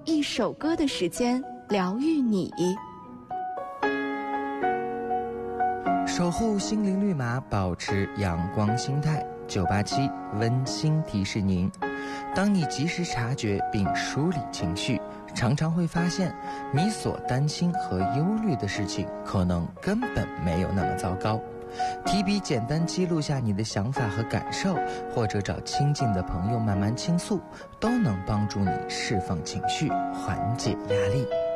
一首歌的时间疗愈你。 守护心灵绿码，保持阳光心态。987温馨提示您，当你及时察觉并梳理情绪，常常会发现你所担心和忧虑的事情可能根本没有那么糟糕。提笔简单记录下你的想法和感受，或者找亲近的朋友慢慢倾诉，都能帮助你释放情绪，缓解压力。